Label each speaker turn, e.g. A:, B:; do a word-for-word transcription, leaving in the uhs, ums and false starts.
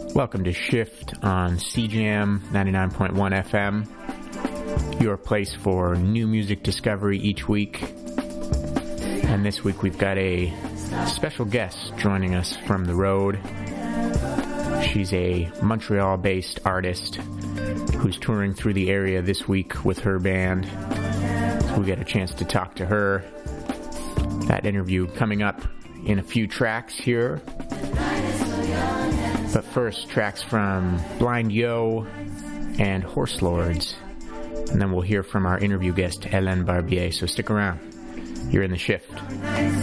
A: Welcome to Shift on C Jam ninety-nine point one F M, your place for new music discovery each week. And this week we've got a special guest joining us from the road. She's a Montreal-based artist who's touring through the area this week with her band. So we get a chance to talk to her. That interview coming up in a few tracks here. But first, tracks from Blind Yo and Horse Lords. And then we'll hear from our interview guest, Hélène Barbier. So stick around. You're in the Shift.